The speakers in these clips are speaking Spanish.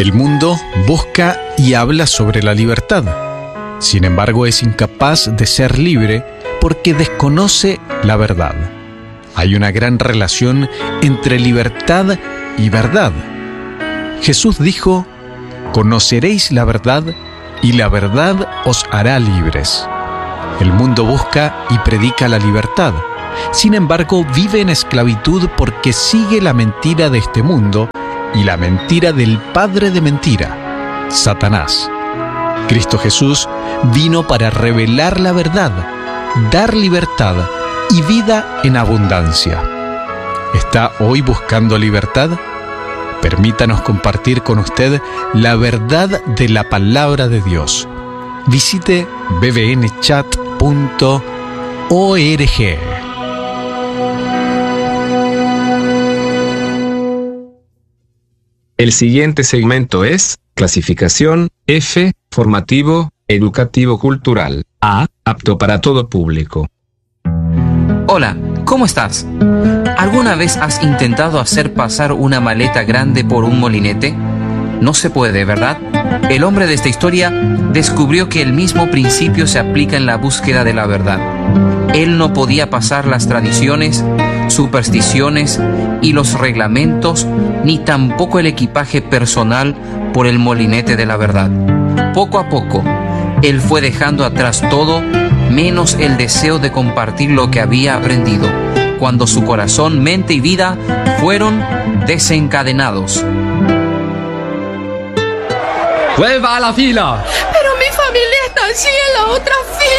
El mundo busca y habla sobre la libertad. Sin embargo, es incapaz de ser libre porque desconoce la verdad. Hay una gran relación entre libertad y verdad. Jesús dijo: «Conoceréis la verdad y la verdad os hará libres». El mundo busca y predica la libertad. Sin embargo, vive en esclavitud porque sigue la mentira de este mundo y la mentira del padre de mentira, Satanás. Cristo Jesús vino para revelar la verdad, dar libertad y vida en abundancia. ¿Está hoy buscando libertad? Permítanos compartir con usted la verdad de la palabra de Dios. Visite bbnchat.org. El siguiente segmento es clasificación F, formativo, educativo cultural. A, apto para todo público. Hola, ¿cómo estás? ¿Alguna vez has intentado hacer pasar una maleta grande por un molinete? No se puede, ¿verdad? El hombre de esta historia descubrió que el mismo principio se aplica en la búsqueda de la verdad. Él no podía pasar las tradiciones, supersticiones y los reglamentos, ni tampoco el equipaje personal por el molinete de la verdad. Poco a poco, él fue dejando atrás todo, menos el deseo de compartir lo que había aprendido, cuando su corazón, mente y vida fueron desencadenados. ¡Vuelva a la fila! Pero mi familia está allí en la otra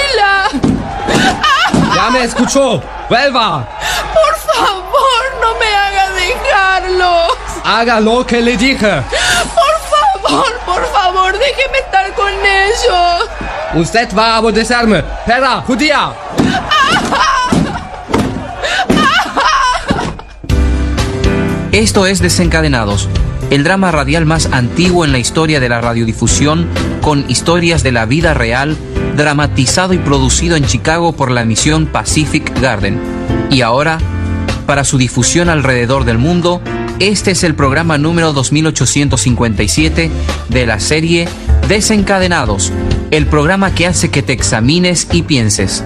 fila. ¡Ya me escuchó! ¡Vuelva! Por favor, no me haga dejarlos. ¡Haga lo que le dije! Por favor, déjeme estar con ellos. Usted va a obedecerme, perra judía. Esto es Desencadenados, el drama radial más antiguo en la historia de la radiodifusión, con historias de la vida real, dramatizado y producido en Chicago por la emisión Pacific Garden. Y ahora, para su difusión alrededor del mundo, este es el programa número 2857 de la serie Desencadenados, el programa que hace que te examines y pienses.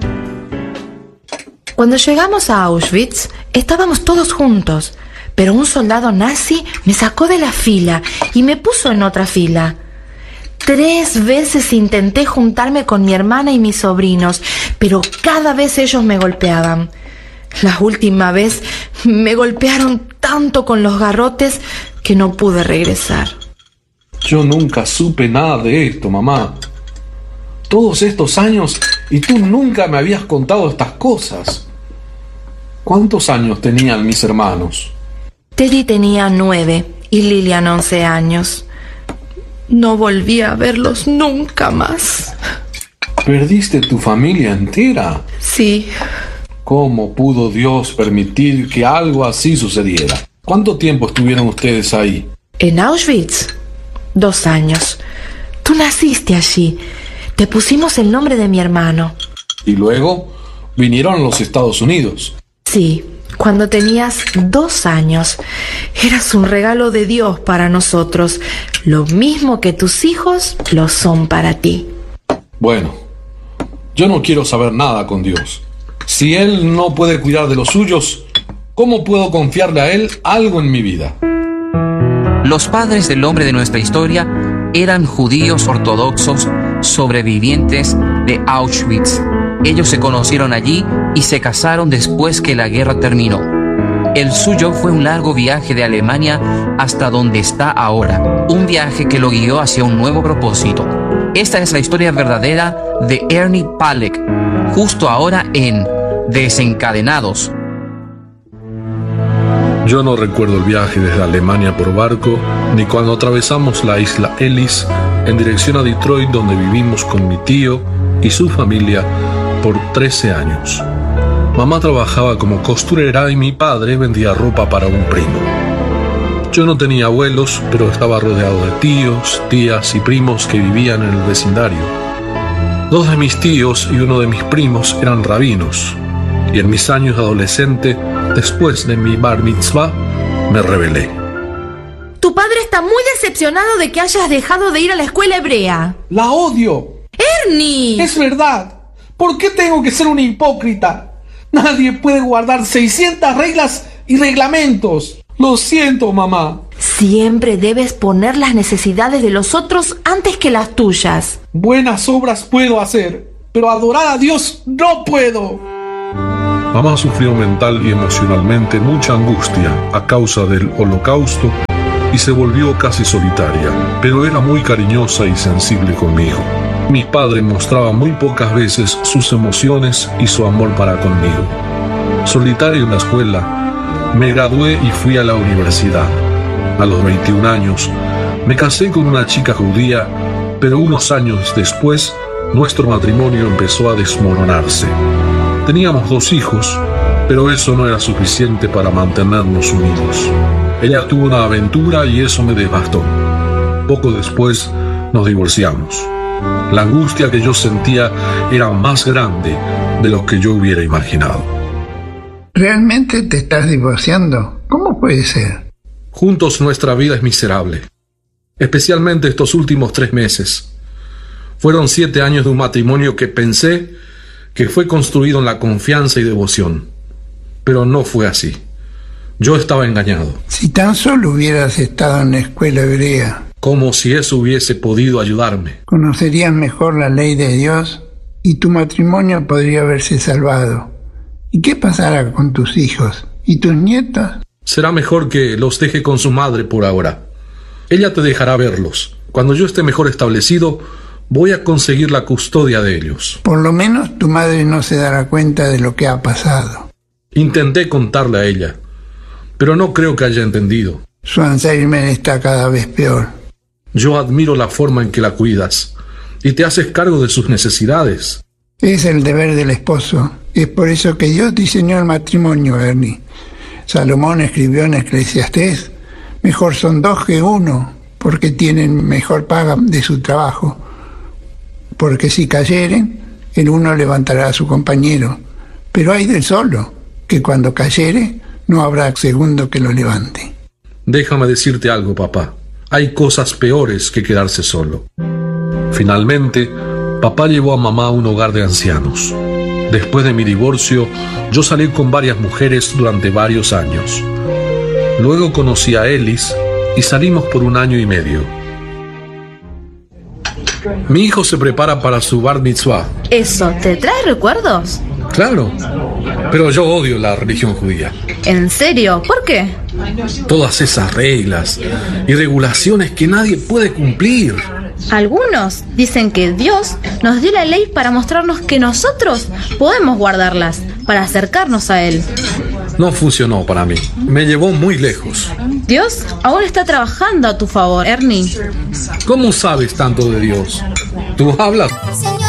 Cuando llegamos a Auschwitz, estábamos todos juntos, pero un soldado nazi me sacó de la fila y me puso en otra fila. 3 veces intenté juntarme con mi hermana y mis sobrinos, pero cada vez ellos me golpeaban. La última vez me golpearon tanto con los garrotes que no pude regresar. Yo nunca supe nada de esto, mamá. Todos estos años y tú nunca me habías contado estas cosas. ¿Cuántos años tenían mis hermanos? Teddy tenía 9 y Lilian 11 años. No volví a verlos nunca más. ¿Perdiste tu familia entera? Sí. ¿Cómo pudo Dios permitir que algo así sucediera? ¿Cuánto tiempo estuvieron ustedes ahí? ¿En Auschwitz? 2 años. Tú naciste allí. Te pusimos el nombre de mi hermano. ¿Y luego vinieron a los Estados Unidos? Sí, cuando tenías 2 años. Eras un regalo de Dios para nosotros, lo mismo que tus hijos lo son para ti. Bueno, yo no quiero saber nada con Dios. Si Él no puede cuidar de los suyos, ¿cómo puedo confiarle a Él algo en mi vida? Los padres del hombre de nuestra historia eran judíos ortodoxos sobrevivientes de Auschwitz. Ellos se conocieron allí y se casaron después que la guerra terminó. El suyo fue un largo viaje de Alemania hasta donde está ahora, un viaje que lo guió hacia un nuevo propósito. Esta es la historia verdadera de Ernie Palek, justo ahora en Desencadenados. Yo no recuerdo el viaje desde Alemania por barco, ni cuando atravesamos la isla Ellis en dirección a Detroit, donde vivimos con mi tío y su familia por 13 años. Mamá trabajaba como costurera y mi padre vendía ropa para un primo. Yo no tenía abuelos, pero estaba rodeado de tíos, tías y primos que vivían en el vecindario. 2 de mis tíos y uno de mis primos eran rabinos, y en mis años de adolescente, después de mi bar mitzvah, me rebelé. Tu padre está muy decepcionado de que hayas dejado de ir a la escuela hebrea. La odio. ¡Ernie! Es verdad. ¿Por qué tengo que ser un hipócrita? Nadie puede guardar 600 reglas y reglamentos. Lo siento, mamá. Siempre debes poner las necesidades de los otros antes que las tuyas. Buenas obras puedo hacer, pero adorar a Dios no puedo. Mamá sufrió mental y emocionalmente mucha angustia a causa del holocausto y se volvió casi solitaria, pero era muy cariñosa y sensible conmigo. Mi padre mostraba muy pocas veces sus emociones y su amor para conmigo. Solitario en la escuela, me gradué y fui a la universidad. A los 21 años, me casé con una chica judía, pero unos años después, nuestro matrimonio empezó a desmoronarse. Teníamos 2 hijos, pero eso no era suficiente para mantenernos unidos. Ella tuvo una aventura y eso me devastó. Poco después, nos divorciamos. La angustia que yo sentía era más grande de lo que yo hubiera imaginado. ¿Realmente te estás divorciando? ¿Cómo puede ser? Juntos nuestra vida es miserable, especialmente estos últimos 3 meses. Fueron 7 años de un matrimonio que pensé que fue construido en la confianza y devoción, pero no fue así. Yo estaba engañado. Si tan solo hubieras estado en la escuela hebrea, como si eso hubiese podido ayudarme. conocerías mejor la ley de Dios y tu matrimonio podría haberse salvado. ¿Y qué pasará con tus hijos y tus nietos? Será mejor que los deje con su madre por ahora. Ella te dejará verlos. Cuando yo esté mejor establecido, voy a conseguir la custodia de ellos. Por lo menos tu madre no se dará cuenta de lo que ha pasado. Intenté contarle a ella, pero no creo que haya entendido. Su Alzheimer está cada vez peor. Yo admiro la forma en que la cuidas y te haces cargo de sus necesidades. Es el deber del esposo. Es por eso que Dios diseñó el matrimonio, Ernie. Salomón escribió en Eclesiastés: mejor son 2 que 1, porque tienen mejor paga de su trabajo. Porque si cayeren, el uno levantará a su compañero. Pero hay del solo, que cuando cayere, no habrá segundo que lo levante. Déjame decirte algo, papá. Hay cosas peores que quedarse solo. Finalmente, papá llevó a mamá a un hogar de ancianos. Después de mi divorcio, yo salí con varias mujeres durante varios años. Luego conocí a Ellis y salimos por 1 año y medio. Mi hijo se prepara para su bar mitzvah. ¿Eso te trae recuerdos? Claro, pero yo odio la religión judía. ¿En serio? ¿Por qué? Todas esas reglas y regulaciones que nadie puede cumplir. Algunos dicen que Dios nos dio la ley para mostrarnos que nosotros podemos guardarlas, para acercarnos a Él. No funcionó para mí. Me llevó muy lejos. Dios aún está trabajando a tu favor, Ernie. ¿Cómo sabes tanto de Dios? ¿Tú hablas?